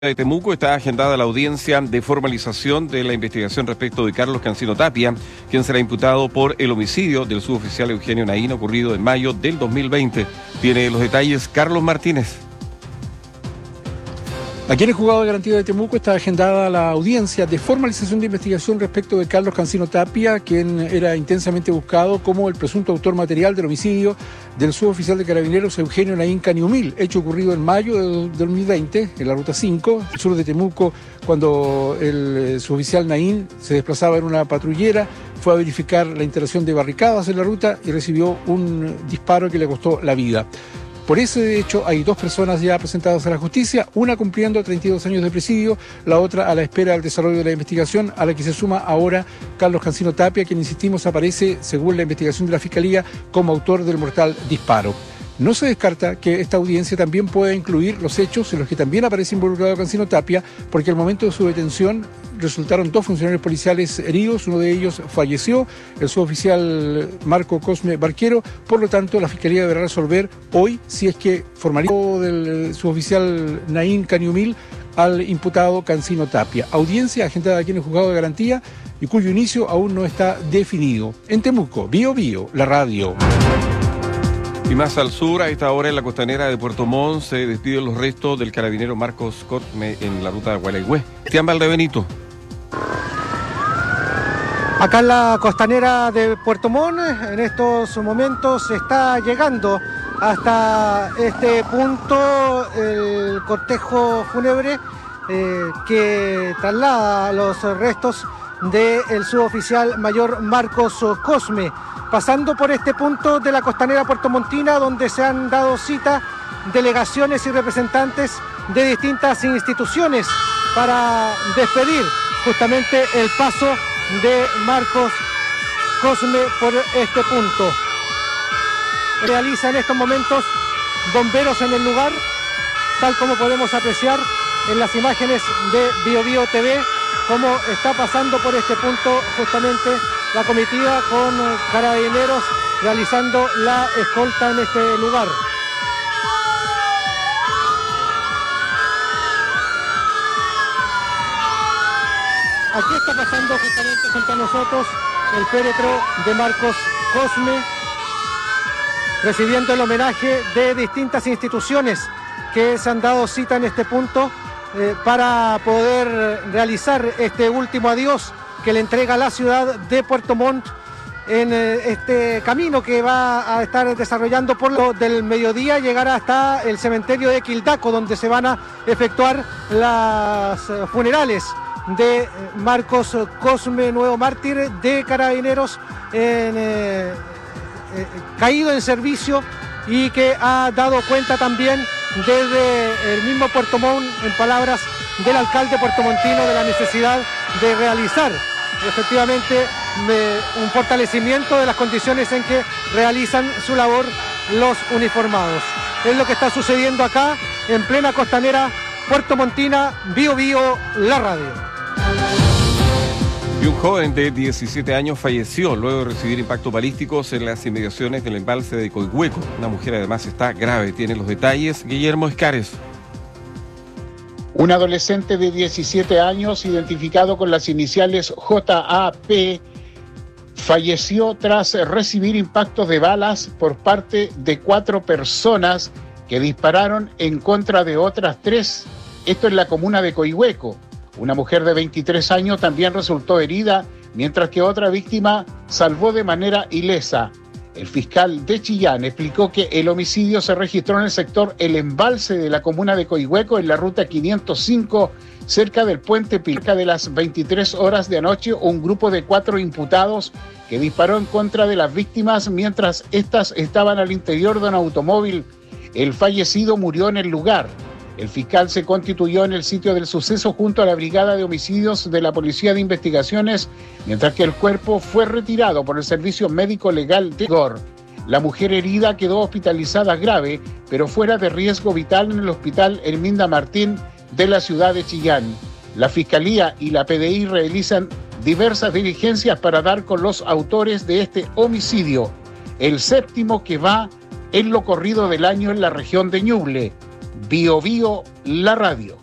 De Temuco está agendada la audiencia de formalización de la investigación respecto de Carlos Cancino Tapia, quien será imputado por el homicidio del suboficial Eugenio Naín ocurrido en mayo del 2020. Tiene los detalles Carlos Martínez. Aquí en el Juzgado de Garantía de Temuco está agendada la audiencia de formalización de investigación respecto de Carlos Cancino Tapia, quien era intensamente buscado como el presunto autor material del homicidio del suboficial de Carabineros Eugenio Naín Caniumil, hecho ocurrido en mayo de 2020 en la Ruta 5, al sur de Temuco, cuando el suboficial Naín se desplazaba en una patrullera, fue a verificar la instalación de barricadas en la ruta y recibió un disparo que le costó la vida. Por ese hecho hay dos personas ya presentadas a la justicia, una cumpliendo 32 años de presidio, la otra a la espera del desarrollo de la investigación, a la que se suma ahora Carlos Cancino Tapia, quien, insistimos, aparece, según la investigación de la Fiscalía, como autor del mortal disparo. No se descarta que esta audiencia también pueda incluir los hechos en los que también aparece involucrado Cancino Tapia, porque al momento de su detención resultaron dos funcionarios policiales heridos, uno de ellos falleció, el suboficial Marco Cosme Barquero. Por lo tanto, la Fiscalía deberá resolver hoy si es que formaliza del suboficial Naín Caniumil al imputado Cancino Tapia. Audiencia agendada aquí en el Juzgado de Garantía y cuyo inicio aún no está definido. En Temuco, Bío Bío, la radio. Y más al sur, a esta hora en la costanera de Puerto Montt, se despiden los restos del carabinero Marcos Cosme en la ruta de Gualeguay. Cristian Valdebenito. Acá en la costanera de Puerto Montt, en estos momentos se está llegando hasta este punto el cortejo fúnebre que traslada los restos del suboficial mayor Marcos Cosme, pasando por este punto de la costanera puertomontina, donde se han dado cita delegaciones y representantes de distintas instituciones para despedir justamente el paso de Marcos Cosme por este punto. Realiza en estos momentos bomberos en el lugar, tal como podemos apreciar en las imágenes de Bío Bío TV, cómo está pasando por este punto justamente la comitiva con carabineros realizando la escolta en este lugar. Aquí está pasando justamente junto a nosotros el féretro de Marcos Cosme, recibiendo el homenaje de distintas instituciones que se han dado cita en este punto para poder realizar este último adiós que le entrega la ciudad de Puerto Montt en este camino que va a estar desarrollando por lo del mediodía, llegar hasta el cementerio de Quildaco, donde se van a efectuar las funerales de Marcos Cosme, nuevo mártir de Carabineros, caído en servicio y que ha dado cuenta también desde el mismo Puerto Montt, en palabras del alcalde puertomontino, de la necesidad de realizar efectivamente un fortalecimiento de las condiciones en que realizan su labor los uniformados. Es lo que está sucediendo acá en plena costanera puertomontina. Bío Bío, la radio. Y un joven de 17 años falleció luego de recibir impactos balísticos en las inmediaciones del embalse de Coihueco. Una mujer además está grave. Tiene los detalles Guillermo Escares. Un adolescente de 17 años, identificado con las iniciales JAP, falleció tras recibir impactos de balas por parte de 4 personas que dispararon en contra de otras 3. Esto en la comuna de Coihueco. Una mujer de 23 años también resultó herida, mientras que otra víctima salvó de manera ilesa. El fiscal de Chillán explicó que el homicidio se registró en el sector El Embalse de la comuna de Coihueco, en la ruta 505, cerca del puente Pilca. De las 23 horas de anoche, un grupo de 4 imputados que disparó en contra de las víctimas mientras éstas estaban al interior de un automóvil. El fallecido murió en el lugar. El fiscal se constituyó en el sitio del suceso junto a la Brigada de Homicidios de la Policía de Investigaciones, mientras que el cuerpo fue retirado por el Servicio Médico Legal de GOR. La mujer herida quedó hospitalizada grave, pero fuera de riesgo vital en el Hospital Herminda Martín de la ciudad de Chillán. La Fiscalía y la PDI realizan diversas diligencias para dar con los autores de este homicidio, el 7º que va en lo corrido del año en la región de Ñuble. Bío Bío, la radio.